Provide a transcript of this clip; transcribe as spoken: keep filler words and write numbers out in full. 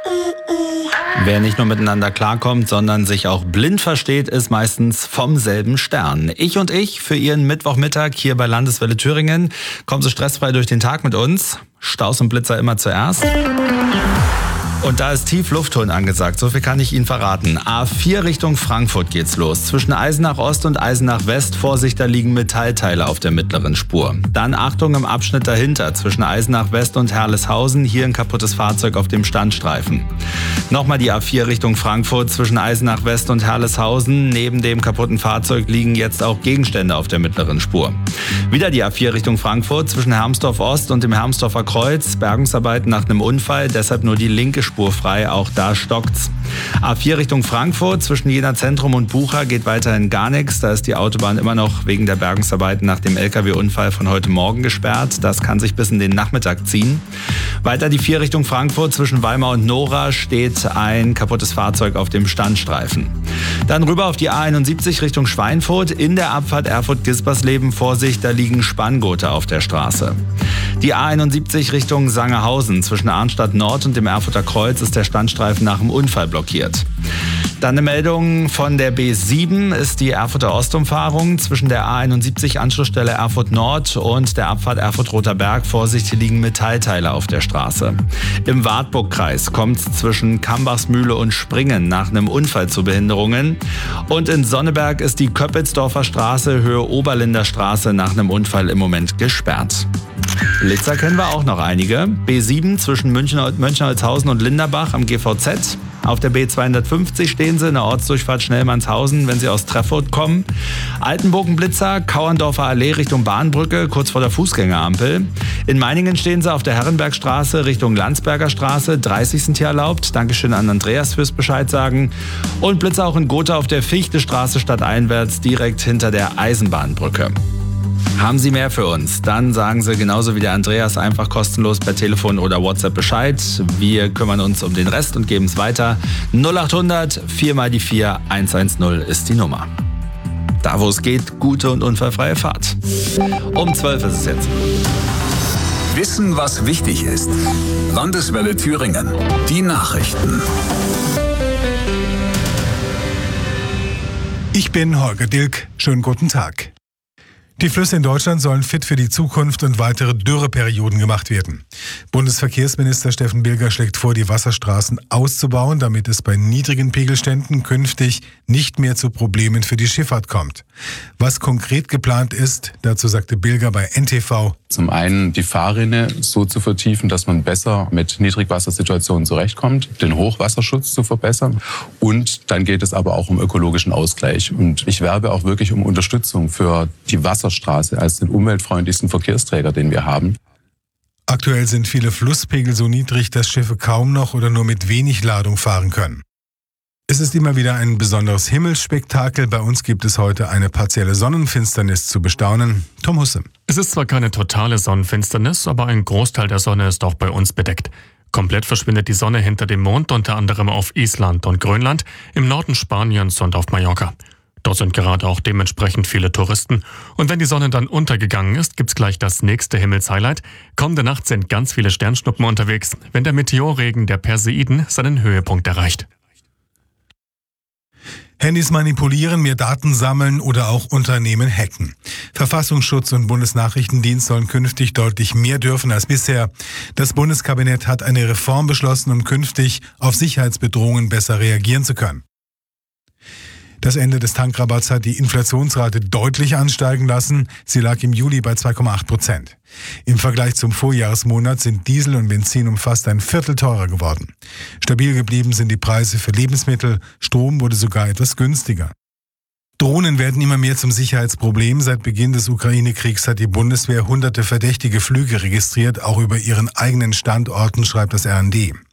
Wer nicht nur miteinander klarkommt, sondern sich auch blind versteht, ist meistens vom selben Stern. Ich und ich für Ihren Mittwochmittag hier bei Landeswelle Thüringen. Kommen Sie stressfrei durch den Tag mit uns. Staus und Blitzer immer zuerst. Und da ist Tiefluftholen angesagt, so viel kann ich Ihnen verraten. A vier Richtung Frankfurt geht's los. Zwischen Eisenach Ost und Eisenach West, Vorsicht, da liegen Metallteile auf der mittleren Spur. Dann Achtung im Abschnitt dahinter, zwischen Eisenach West und Herleshausen, hier ein kaputtes Fahrzeug auf dem Standstreifen. Nochmal die A vier Richtung Frankfurt, zwischen Eisenach West und Herleshausen. Neben dem kaputten Fahrzeug liegen jetzt auch Gegenstände auf der mittleren Spur. Wieder die A vier Richtung Frankfurt, zwischen Hermsdorf Ost und dem Hermsdorfer Kreuz. Bergungsarbeiten nach einem Unfall, deshalb nur die linke Spur frei, auch da stockt's. A vier Richtung Frankfurt, zwischen Jena Zentrum und Bucha geht weiterhin gar nichts. Da ist die Autobahn immer noch wegen der Bergungsarbeiten nach dem L K W-Unfall von heute Morgen gesperrt. Das kann sich bis in den Nachmittag ziehen. Weiter die vier Richtung Frankfurt, zwischen Weimar und Nora steht ein kaputtes Fahrzeug auf dem Standstreifen. Dann rüber auf die A einundsiebzig Richtung Schweinfurt. In der Abfahrt Erfurt-Gispersleben, Vorsicht, da liegen Spanngurte auf der Straße. Die A einundsiebzig Richtung Sangerhausen, zwischen Arnstadt Nord und dem Erfurter Kreuz ist der Standstreifen nach dem Unfall blockiert. Dann eine Meldung von der B sieben ist die Erfurter Ostumfahrung zwischen der A einundsiebzig Anschlussstelle Erfurt Nord und der Abfahrt Erfurt-Roter Berg. Vorsicht, hier liegen Metallteile auf der Straße. Im Wartburgkreis kommt es zwischen Kambachsmühle und Springen nach einem Unfall zu Behinderungen. Und in Sonneberg ist die Köppelsdorfer Straße Höhe Oberlinder Straße nach einem Unfall im Moment gesperrt. Blitzer kennen wir auch noch einige. B sieben zwischen München-Holzhausen und Linderbach am G V Z. Auf der B zweihundertfünfzig stehen sie in der Ortsdurchfahrt Schnellmannshausen, wenn sie aus Treffurt kommen. Altenburgen-Blitzer, Kauerndorfer Allee Richtung Bahnbrücke, kurz vor der Fußgängerampel. In Meiningen stehen sie auf der Herrenbergstraße Richtung Landsberger Straße. dreißig sind hier erlaubt. Dankeschön an Andreas fürs Bescheid sagen. Und Blitzer auch in Gotha auf der Fichtestraße stadteinwärts, direkt hinter der Eisenbahnbrücke. Haben Sie mehr für uns? Dann sagen Sie genauso wie der Andreas einfach kostenlos per Telefon oder WhatsApp Bescheid. Wir kümmern uns um den Rest und geben es weiter. null achthundert vier mal die vier hundertzehn ist die Nummer. Da wo es geht, gute und unfallfreie Fahrt. Um zwölf ist es jetzt. Wissen, was wichtig ist. Landeswelle Thüringen. Die Nachrichten. Ich bin Holger Dilk. Schönen guten Tag. Die Flüsse in Deutschland sollen fit für die Zukunft und weitere Dürreperioden gemacht werden. Bundesverkehrsminister Steffen Bilger schlägt vor, die Wasserstraßen auszubauen, damit es bei niedrigen Pegelständen künftig nicht mehr zu Problemen für die Schifffahrt kommt. Was konkret geplant ist, dazu sagte Bilger bei N T V. Zum einen die Fahrrinne so zu vertiefen, dass man besser mit Niedrigwassersituationen zurechtkommt, den Hochwasserschutz zu verbessern. Und dann geht es aber auch um ökologischen Ausgleich. Und ich werbe auch wirklich um Unterstützung für die Wasserstraße als den umweltfreundlichsten Verkehrsträger, den wir haben. Aktuell sind viele Flusspegel so niedrig, dass Schiffe kaum noch oder nur mit wenig Ladung fahren können. Es ist immer wieder ein besonderes Himmelsspektakel. Bei uns gibt es heute eine partielle Sonnenfinsternis zu bestaunen. Tom Husse. Es ist zwar keine totale Sonnenfinsternis, aber ein Großteil der Sonne ist auch bei uns bedeckt. Komplett verschwindet die Sonne hinter dem Mond, unter anderem auf Island und Grönland, im Norden Spaniens und auf Mallorca. Dort sind gerade auch dementsprechend viele Touristen. Und wenn die Sonne dann untergegangen ist, gibt's gleich das nächste Himmelshighlight. Kommende Nacht sind ganz viele Sternschnuppen unterwegs, wenn der Meteorregen der Perseiden seinen Höhepunkt erreicht. Handys manipulieren, mehr Daten sammeln oder auch Unternehmen hacken. Verfassungsschutz und Bundesnachrichtendienst sollen künftig deutlich mehr dürfen als bisher. Das Bundeskabinett hat eine Reform beschlossen, um künftig auf Sicherheitsbedrohungen besser reagieren zu können. Das Ende des Tankrabatts hat die Inflationsrate deutlich ansteigen lassen. Sie lag im Juli bei zwei Komma acht Prozent. Im Vergleich zum Vorjahresmonat sind Diesel und Benzin um fast ein Viertel teurer geworden. Stabil geblieben sind die Preise für Lebensmittel. Strom wurde sogar etwas günstiger. Drohnen werden immer mehr zum Sicherheitsproblem. Seit Beginn des Ukraine-Kriegs hat die Bundeswehr hunderte verdächtige Flüge registriert, auch über ihren eigenen Standorten, schreibt das R N D.